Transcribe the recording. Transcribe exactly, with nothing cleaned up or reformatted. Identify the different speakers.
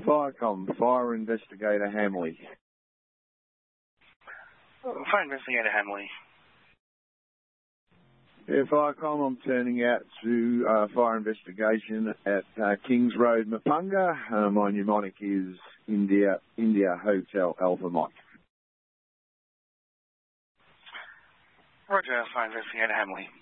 Speaker 1: Firecom, Fire Investigator Hamley.
Speaker 2: Fire Investigator Hamley.
Speaker 1: Yeah, Firecom, I'm turning out to uh, fire investigation at uh, Kings Road, Mapunga. Uh, my mnemonic is India India Hotel Alpha Mike.
Speaker 2: Roger, Fire Investigator Hamley.